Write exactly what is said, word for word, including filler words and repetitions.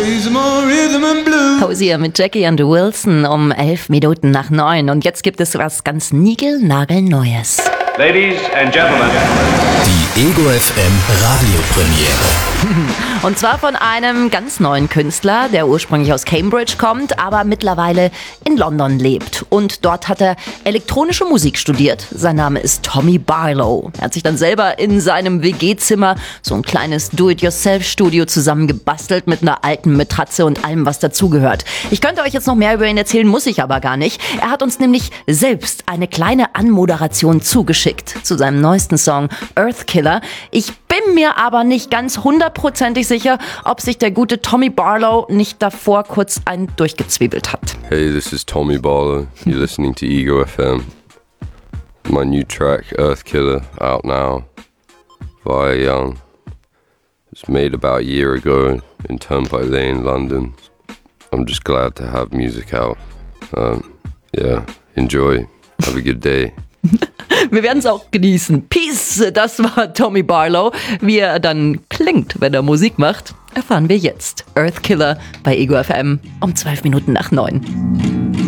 Hosier mit Jackie and Wilson um elf Minuten nach neun. Und jetzt gibt es was ganz niegelnagelneues. Ladies and Gentlemen. Die Ego F M Radiopremiere. Und zwar von einem ganz neuen Künstler, der ursprünglich aus Cambridge kommt, aber mittlerweile in London lebt. Und dort hat er elektronische Musik studiert. Sein Name ist Tommy Barlow. Er hat sich dann selber in seinem W G-Zimmer so ein kleines Do-it-yourself-Studio zusammengebastelt mit einer alten Matratze und allem, was dazugehört. Ich könnte euch jetzt noch mehr über ihn erzählen, muss ich aber gar nicht. Er hat uns nämlich selbst eine kleine Anmoderation zugeschickt zu seinem neuesten Song Earthkiller. Ich bin mir aber nicht ganz hundertprozentig sicher, ob sich der gute Tommy Barlow nicht davor kurz einen durchgezwiebelt hat. Hey, this is Tommy Barlow. You're listening to Ego F M. My new track, Earthkiller, out now via Young. It was made about a year ago in Turnpike Lane, London. I'm just glad to have music out. Um, yeah, enjoy. Have a good day. Wir werden es auch genießen. Peace, das war Tommy Barlow. Wie er dann klingt, wenn er Musik macht, erfahren wir jetzt. Earthkiller bei Ego F M um zwölf Minuten nach neun.